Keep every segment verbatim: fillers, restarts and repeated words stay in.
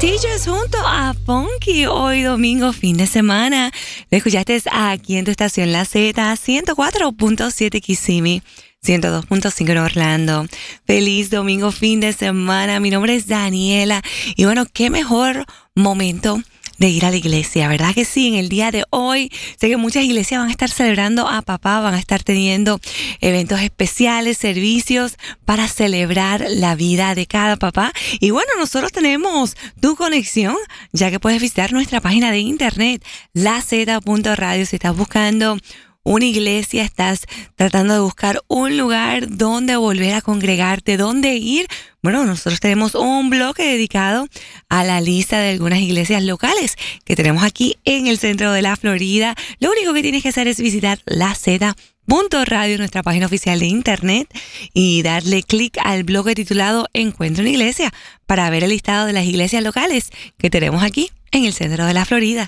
Teachers junto a Funky, hoy domingo, fin de semana. Lo escuchaste aquí en tu estación La Z, ciento cuatro punto siete Kissimmee, ciento dos punto cinco en Orlando. Feliz domingo, fin de semana. Mi nombre es Daniela. Y bueno, qué mejor momento de ir a la iglesia, ¿verdad que sí? En el día de hoy, sé que muchas iglesias van a estar celebrando a papá, van a estar teniendo eventos especiales, servicios para celebrar la vida de cada papá. Y bueno, nosotros tenemos tu conexión, ya que puedes visitar nuestra página de internet, la z punto radio, si estás buscando una iglesia, estás tratando de buscar un lugar donde volver a congregarte, donde ir. Bueno, nosotros tenemos un bloque dedicado a la lista de algunas iglesias locales que tenemos aquí en el centro de la Florida. Lo único que tienes que hacer es visitar la z punto radio, nuestra página oficial de internet, y darle clic al bloque titulado Encuentra una iglesia para ver el listado de las iglesias locales que tenemos aquí en el centro de la Florida.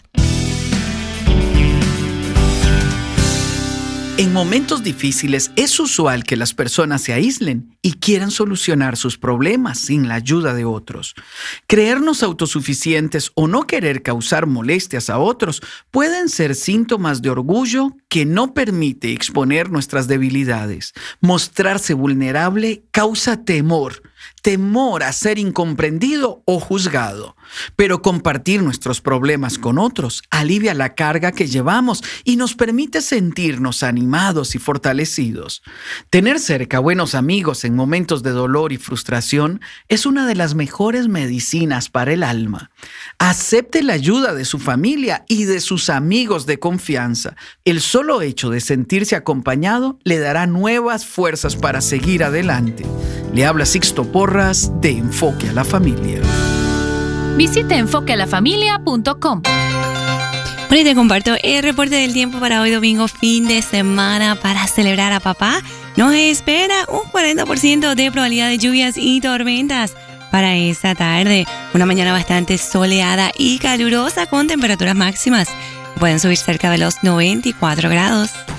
En momentos difíciles es usual que las personas se aíslen y quieran solucionar sus problemas sin la ayuda de otros. Creernos autosuficientes o no querer causar molestias a otros pueden ser síntomas de orgullo que no permite exponer nuestras debilidades. Mostrarse vulnerable causa temor. Temor a ser incomprendido o juzgado. Pero compartir nuestros problemas con otros alivia la carga que llevamos y nos permite sentirnos animados y fortalecidos. Tener cerca buenos amigos en momentos de dolor y frustración es una de las mejores medicinas para el alma. Acepte la ayuda de su familia y de sus amigos de confianza. El solo hecho de sentirse acompañado le dará nuevas fuerzas para seguir adelante. Le habla Sixto Porras de Enfoque a la Familia. Visita enfoque a la familia punto com. Bueno, y te comparto el reporte del tiempo para hoy domingo, fin de semana, para celebrar a papá. Nos espera un cuarenta por ciento de probabilidad de lluvias y tormentas para esta tarde. Una mañana bastante soleada y calurosa con temperaturas máximas. Pueden subir cerca de los noventa y cuatro grados.